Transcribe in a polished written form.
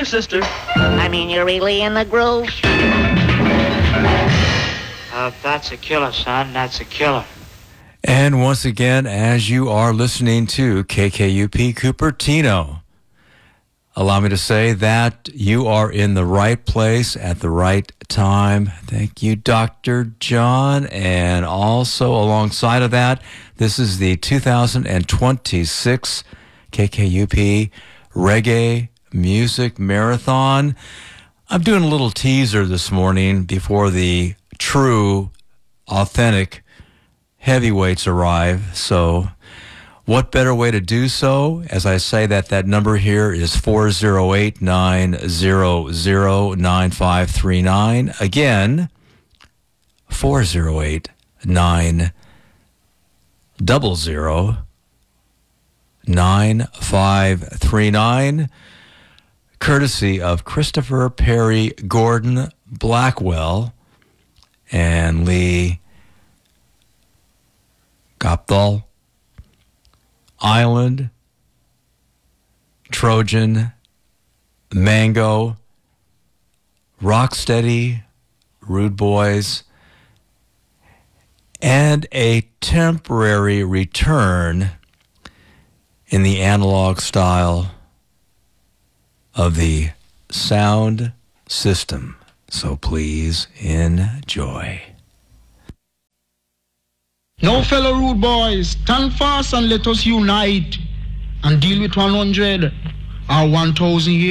you, sister. I mean, you're really in the groove. That's a killer, son. That's a killer. And once again, as you are listening to KKUP Cupertino, allow me to say that you are in the right place at the right time. Thank you, Dr. John. And also alongside of that, this is the 2026 KKUP Reggae Music Marathon. I'm doing a little teaser this morning before the true, authentic heavyweights arrive. So what better way to do so? As I say that number here is 408-900-9539. Again, 408-900-9539. Courtesy of Christopher Perry Gordon Blackwell and Lee Gopdal, Island, Trojan, Mango, Rocksteady, Rude Boys, and a temporary return in the analog style of the sound system. So please enjoy. Now, fellow rude boys, stand fast and let us unite and deal with 100 or 1,000 years.